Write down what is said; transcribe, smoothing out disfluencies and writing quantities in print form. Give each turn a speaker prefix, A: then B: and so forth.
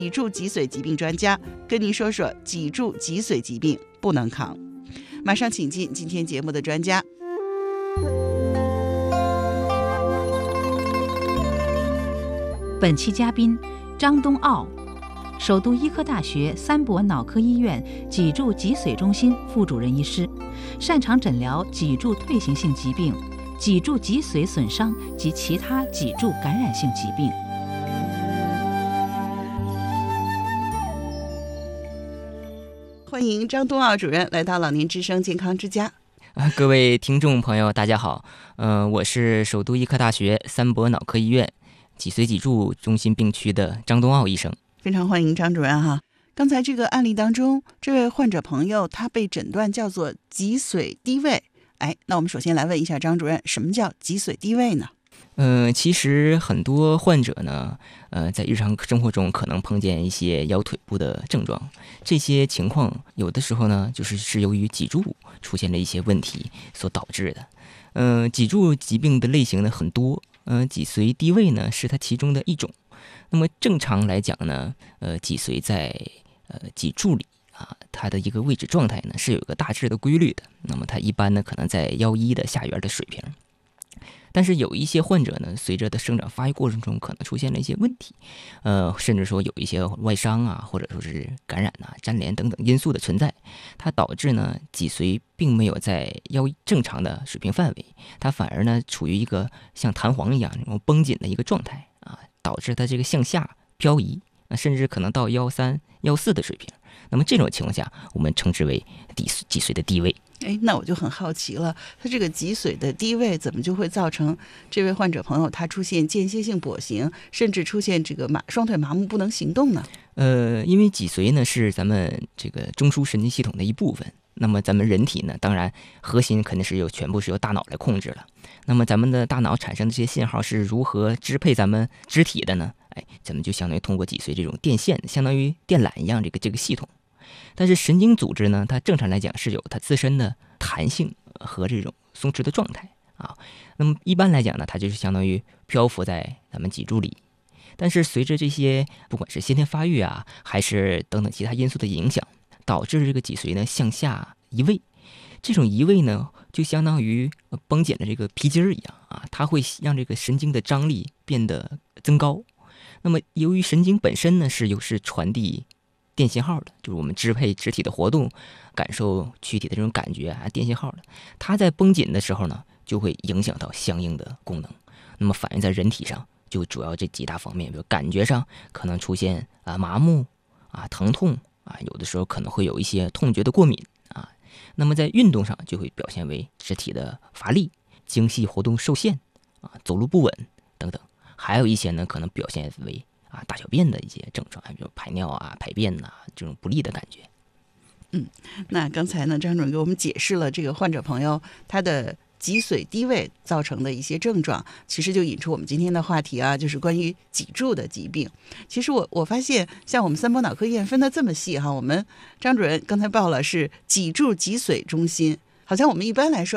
A: 脊柱脊髓疾病专家，跟您说说脊柱脊髓疾病不能扛。马上请进今天节目的专家。
B: 本期嘉宾张东傲，首都医科大学三博脑科医院脊柱脊髓中心副主任医师，擅长诊疗脊柱退行性疾病、脊柱脊髓损伤及其他脊柱感染性疾病。
A: 欢迎张东傲主任来到老年之声健康之家。
C: 各位听众朋友大家好，我是首都医科大学三博脑科医院脊髓脊柱中心病区的张东傲医生。
A: 非常欢迎张主任哈。刚才这个案例当中，这位患者朋友他被诊断叫做脊髓低位。那我们首先来问一下张主任，什么叫脊髓低位呢？
C: 其实很多患者呢，在日常生活中可能碰见一些腰腿部的症状，这些情况有的时候呢，是由于脊柱出现了一些问题所导致的。脊柱疾病的类型呢很多，脊髓低位呢是它其中的一种。那么正常来讲呢，脊髓在脊柱里它的一个位置状态呢是有一个大致的规律的。那么它一般呢可能在腰一的下缘的水平。但是有一些患者呢，随着的生长发育过程中可能出现了一些问题，甚至说有一些外伤或者说是感染粘连等等因素的存在，它导致呢脊髓并没有在腰正常的水平范围，它反而呢处于一个像弹簧一样那种绷紧的一个状态导致它这个向下漂移，甚至可能到腰3、腰4的水平。那么这种情况下，我们称之为脊髓的低位。
A: 那我就很好奇了，他这个脊髓的低位怎么就会造成这位患者朋友他出现间歇性跛行，甚至出现这个双腿麻木不能行动呢？
C: 因为脊髓呢是咱们这个中枢神经系统的一部分。那么咱们人体呢，当然核心肯定是全部是由大脑来控制了。那么咱们的大脑产生的这些信号是如何支配咱们肢体的呢？咱们就相当于通过脊髓这种电线，相当于电缆一样这个系统。但是神经组织呢，它正常来讲是有它自身的弹性和这种松弛的状态那么一般来讲呢，它就是相当于漂浮在咱们脊柱里。但是随着这些不管是先天发育还是等等其他因素的影响，导致这个脊髓呢向下移位。这种移位呢，就相当于绷紧了这个皮筋一样它会让这个神经的张力变得增高。那么由于神经本身呢是传递电信号的，就是我们支配肢体的活动、感受躯体的这种感觉电信号的，它在绷紧的时候呢，就会影响到相应的功能。那么反映在人体上，就主要这几大方面，比如感觉上可能出现麻木疼痛有的时候可能会有一些痛觉的过敏那么在运动上就会表现为肢体的乏力、精细活动受限走路不稳等等。还有一些呢，可能表现为大小便的一些症状，比如排尿排便这种不利的感觉。
A: 那刚才呢，张主任给我们解释了这个患者朋友他的脊髓低位造成的一些症状，其实就引出我们今天的话题就是关于脊柱的疾病。其实我发现，像我们三博脑科医院分得这么细我们张主任刚才报了是脊柱脊髓中心，好像我们一般来说